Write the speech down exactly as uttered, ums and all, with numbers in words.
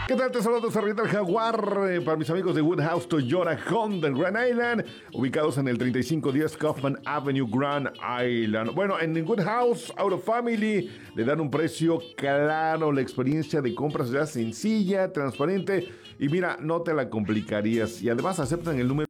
¿Qué tal? Te saludo, Sarrieta el Jaguar, eh, para mis amigos de Woodhouse Toyota Honda en Grand Island, ubicados en el treinta y cinco diez Kaufman Avenue, Grand Island. Bueno, en Woodhouse Auto Family le dan un precio claro, la experiencia de compras ya sencilla, transparente, y mira, no te la complicarías, y además aceptan el número